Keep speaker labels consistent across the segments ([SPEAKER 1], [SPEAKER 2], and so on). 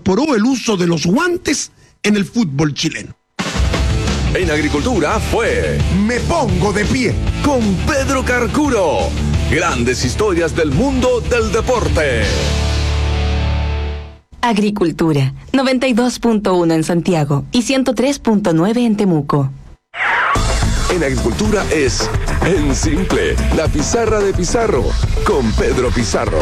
[SPEAKER 1] incorporó el uso de los guantes en el fútbol chileno.
[SPEAKER 2] En agricultura fue
[SPEAKER 1] Me pongo de pie
[SPEAKER 2] con Pedro Carcuro. Grandes historias del mundo del deporte.
[SPEAKER 3] Agricultura, 92.1 en Santiago y 103.9 en Temuco.
[SPEAKER 2] En agricultura es En Simple, la pizarra de Pizarro, con Pedro Pizarro.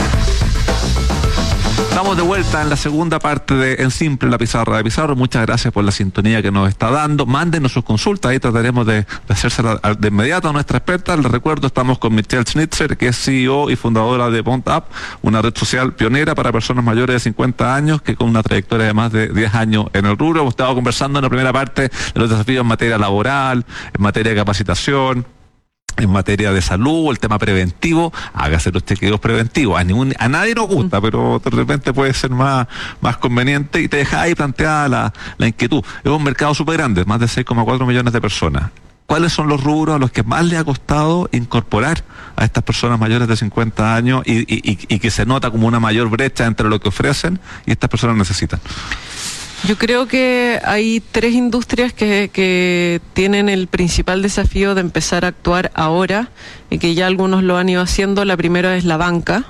[SPEAKER 4] Estamos de vuelta en la segunda parte de En Simple, la pizarra de Pizarro. Muchas gracias por la sintonía que nos está dando. Mándenos sus consultas, ahí trataremos de hacérsela de inmediato a nuestra experta. Les recuerdo, estamos con Michelle Schnitzer, que es CEO y fundadora de Bond App, una red social pionera para personas mayores de 50 años, que con una trayectoria de más de 10 años en el rubro. Hemos estado conversando en la primera parte de los desafíos en materia laboral, en materia de capacitación, en materia de salud, el tema preventivo. Hágase los chequeos preventivos. A nadie nos gusta, pero de repente puede ser más conveniente, y te deja ahí planteada la inquietud. Es un mercado súper grande, más de 6,4 millones de personas. ¿Cuáles son los rubros a los que más le ha costado incorporar a estas personas mayores de 50 años y que se nota como una mayor brecha entre lo que ofrecen y estas personas necesitan?
[SPEAKER 5] Yo creo que hay tres industrias que tienen el principal desafío de empezar a actuar ahora y que ya algunos lo han ido haciendo. La primera es la banca,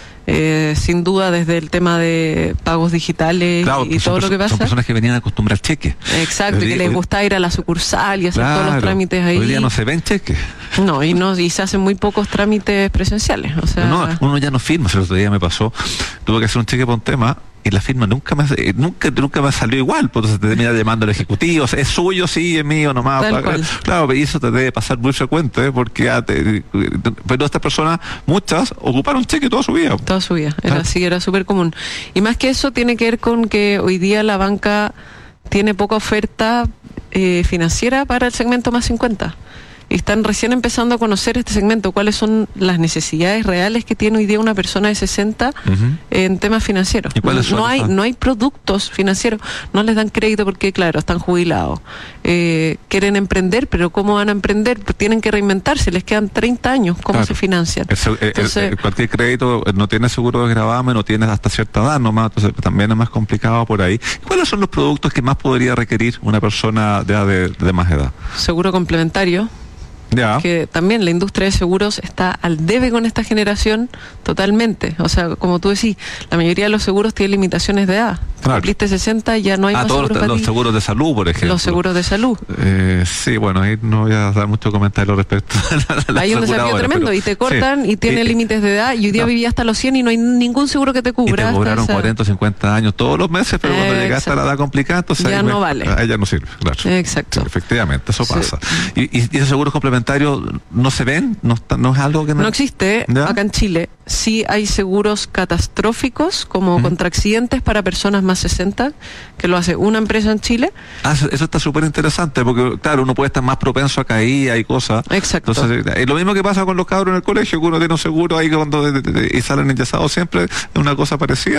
[SPEAKER 5] sin duda desde el tema de pagos digitales, claro, y todo lo que pasa.
[SPEAKER 4] Son personas que venían a acostumbrar cheques.
[SPEAKER 5] Exacto, que les gusta ir a la sucursal y hacer todos los trámites ahí.
[SPEAKER 4] Hoy día no se ven cheques.
[SPEAKER 5] No, y se hacen muy pocos trámites presenciales. O sea,
[SPEAKER 4] uno ya no firma. El otro día me pasó, tuve que hacer un cheque por un tema y la firma nunca me salió igual, pues entonces te termina llamando el ejecutivo, es suyo, sí, es mío nomás. Claro, y eso te debe pasar muy frecuente, porque pero estas personas, muchas, ocuparon cheque toda su vida.
[SPEAKER 5] Toda su vida, era súper común. Y más que eso tiene que ver con que hoy día la banca tiene poca oferta financiera para el segmento más 50. Y están recién empezando a conocer este segmento, cuáles son las necesidades reales que tiene hoy día una persona de 60 en temas financieros. No hay productos financieros, no les dan crédito porque, claro, están jubilados. Quieren emprender, pero ¿cómo van a emprender? Pues tienen que reinventarse, les quedan 30 años, ¿cómo se financian?
[SPEAKER 4] Entonces, cualquier crédito no tiene seguro de gravamen, no tiene hasta cierta edad nomás, entonces también es más complicado por ahí. ¿Cuáles son los productos que más podría requerir una persona de más edad?
[SPEAKER 5] Seguro complementario.
[SPEAKER 4] Ya.
[SPEAKER 5] Que también la industria de seguros está al debe con esta generación totalmente. O sea, como tú decís, la mayoría de los seguros tienen limitaciones de edad.
[SPEAKER 4] Claro.
[SPEAKER 5] Cumpliste 60, ya no hay más
[SPEAKER 4] seguros para ti. Los seguros de salud, por ejemplo.
[SPEAKER 5] Los seguros de salud.
[SPEAKER 4] Sí, bueno, ahí no voy a dar mucho comentario respecto a la
[SPEAKER 5] hay un desafío tremendo, y te cortan y tiene límites de edad, y hoy día vivía hasta los 100 y no hay ningún seguro que te cubra.
[SPEAKER 4] Y te cobraron 40 o 50 años todos los meses, pero cuando llegaste a la edad complicada, entonces
[SPEAKER 5] ya no vale.
[SPEAKER 4] Ahí ya no sirve, claro.
[SPEAKER 5] Exacto.
[SPEAKER 4] Sí, efectivamente, eso pasa. Y esos seguros complementarios no se ven, no es algo que
[SPEAKER 5] no existe. ¿Ya? Acá en Chile sí hay seguros catastróficos como contra accidentes para personas más 60, que lo hace una empresa en Chile.
[SPEAKER 4] Eso está súper interesante, porque claro, uno puede estar más propenso a caídas y cosas.
[SPEAKER 5] Exacto.
[SPEAKER 4] Entonces, lo mismo que pasa con los cabros en el colegio, que uno tiene un seguro ahí y salen enyesados siempre, es una cosa parecida.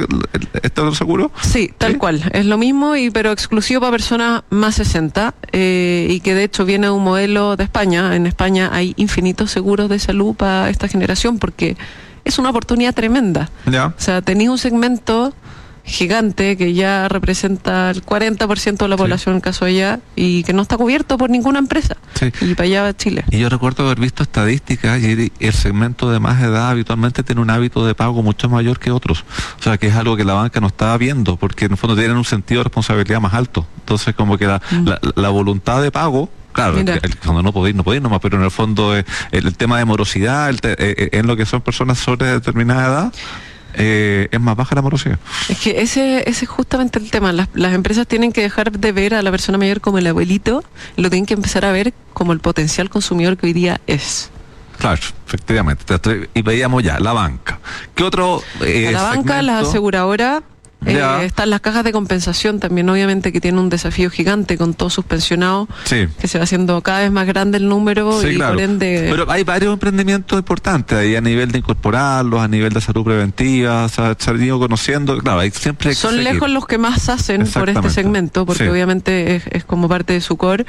[SPEAKER 4] ¿Esto es seguro?
[SPEAKER 5] Sí, tal cual, es lo mismo, pero exclusivo para personas más 60, y que de hecho viene de un modelo de España. En España hay infinitos seguros de salud para esta generación, porque es una oportunidad tremenda.
[SPEAKER 4] Ya.
[SPEAKER 5] O sea, tenéis un segmento gigante que ya representa el 40% de la población en el caso de allá, y que no está cubierto por ninguna empresa.
[SPEAKER 4] Sí.
[SPEAKER 5] Y para allá va Chile.
[SPEAKER 4] Y yo recuerdo haber visto estadísticas, y el segmento de más edad habitualmente tiene un hábito de pago mucho mayor que otros. O sea, que es algo que la banca no está viendo, porque en el fondo tienen un sentido de responsabilidad más alto. Entonces, como que la voluntad de pago, claro, cuando no podéis nomás, pero en el fondo el tema de morosidad, en lo que son personas sobre determinada edad, es más baja la morosidad.
[SPEAKER 5] Es que ese es justamente el tema. Las empresas tienen que dejar de ver a la persona mayor como el abuelito, lo tienen que empezar a ver como el potencial consumidor que hoy día es.
[SPEAKER 4] Claro, efectivamente. Y veíamos ya la banca. ¿Qué otro
[SPEAKER 5] la banca, las aseguradoras? Están las cajas de compensación también, obviamente, que tienen un desafío gigante con todos sus pensionados, que se va haciendo cada vez más grande el número, y claro, por ende...
[SPEAKER 4] Pero hay varios emprendimientos importantes ahí a nivel de incorporarlos, a nivel de salud preventiva, se han ido conociendo, claro, hay siempre...
[SPEAKER 5] Son lejos los que más hacen por este segmento, porque obviamente es como parte de su core,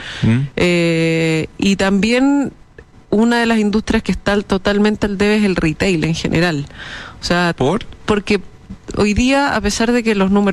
[SPEAKER 5] y también una de las industrias que está totalmente al debe es el retail en general. O sea, porque hoy día, a pesar de que los números